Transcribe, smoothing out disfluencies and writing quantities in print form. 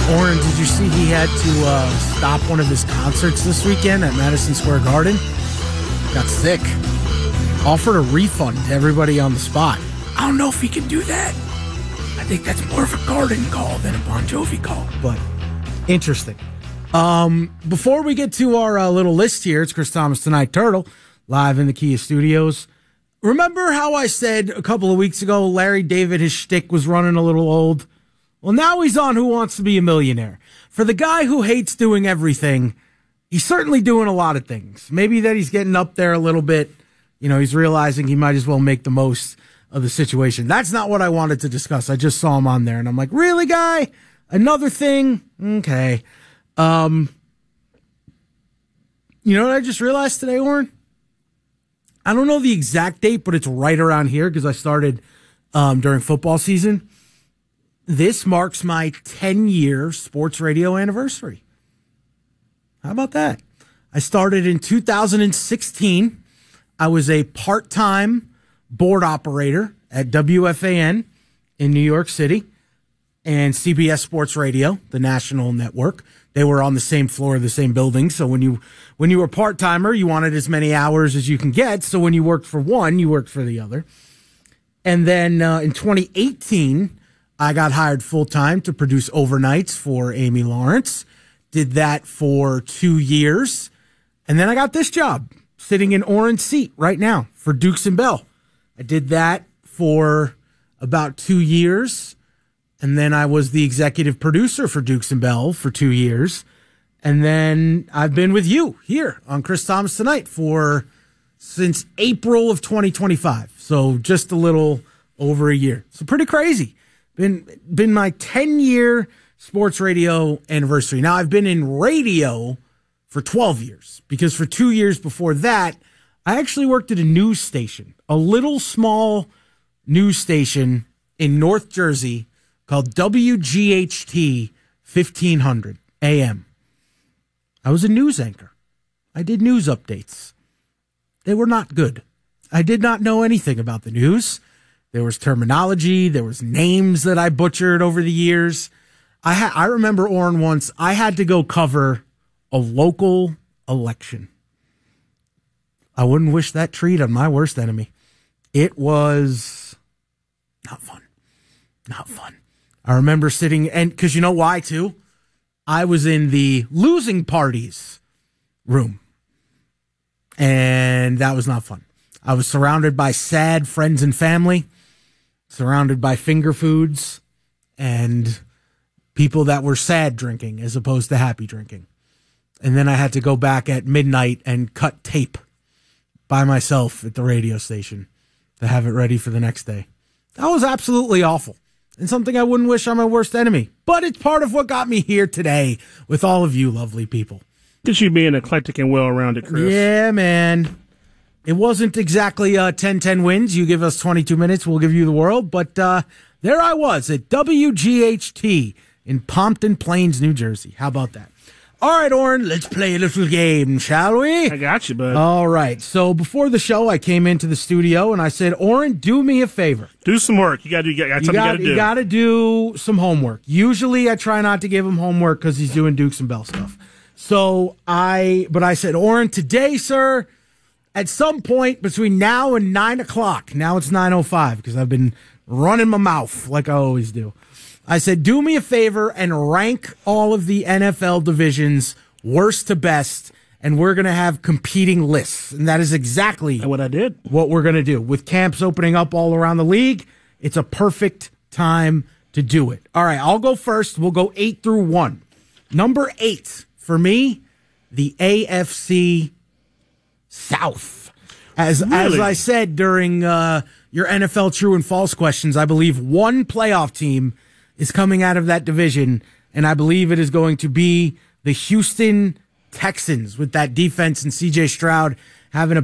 Oren, did you see he had to stop one of his concerts this weekend at Madison Square Garden? Got sick. Offered a refund to everybody on the spot. I don't know if he can do that. I think that's more of a Garden call than a Bon Jovi call, but interesting. Before we get to our little list here, it's Chris Thomas Tonight Turtle, live in the Kia Studios. Remember how I said a couple of weeks ago, Larry David, his shtick was running a little old? Well, now he's on Who Wants to Be a Millionaire. For the guy who hates doing everything, he's certainly doing a lot of things. Maybe that he's getting up there a little bit. You know, he's realizing he might as well make the most of the situation. That's not what I wanted to discuss. I just saw him on there, and I'm like, really, guy? Another thing? Okay. You know what I just realized today, Oren? I don't know the exact date, but it's right around here because I started during football season. This marks my 10-year sports radio anniversary. How about that? I started in 2016. I was a part-time board operator at WFAN in New York City and CBS Sports Radio, the national network. They were on the same floor of the same building. So when you were part-timer, you wanted as many hours as you can get. So when you worked for one, you worked for the other. And then in 2018, I got hired full-time to produce overnights for Amy Lawrence. Did that for 2 years. And then I got this job, sitting in Oren's seat right now for Dukes and Bell. I did that for about 2 years. And then I was the executive producer for Dukes and Bell for 2 years. And then I've been with you here on Chris Thomas Tonight since April of 2025. So just a little over a year. So pretty crazy. Been my 10-year sports radio anniversary. Now, I've been in radio for 12 years because for 2 years before that, I actually worked at a news station, a little small news station in North Jersey called WGHT 1500 AM. I was a news anchor. I did news updates. They were not good. I did not know anything about the news. There was terminology. There was names that I butchered over the years. I remember, Oren, once I had to go cover a local election. I wouldn't wish that treat on my worst enemy. It was not fun. Not fun. I remember sitting, and because you know why, too? I was in the losing party's room, and that was not fun. I was surrounded by sad friends and family, surrounded by finger foods, and people that were sad drinking as opposed to happy drinking. And then I had to go back at midnight and cut tape by myself at the radio station to have it ready for the next day. That was absolutely awful and something I wouldn't wish on my worst enemy. But it's part of what got me here today with all of you lovely people. Just you being eclectic and well-rounded, Chris. Yeah, man. It wasn't exactly 10-10 wins. You give us 22 minutes, we'll give you the world. But there I was at WGHT in Pompton Plains, New Jersey. How about that? All right, Oren, let's play a little game, shall we? I got you, bud. All right. So before the show, I came into the studio and I said, Oren, do me a favor. Do some work. You got to do some homework. Usually I try not to give him homework because he's doing Dukes and Bell stuff. But I said, Oren, today, sir, at some point between now and 9 o'clock, now it's 9:05 because I've been running my mouth like I always do. I said, do me a favor and rank all of the NFL divisions worst to best, and we're going to have competing lists. And that is exactly what I did. What we're going to do. With camps opening up all around the league, it's a perfect time to do it. All right, I'll go first. We'll go 8 through 1. Number 8, for me, the AFC South. As I said during your NFL True and False questions, I believe one playoff team is coming out of that division, and I believe it is going to be the Houston Texans with that defense and C.J. Stroud having a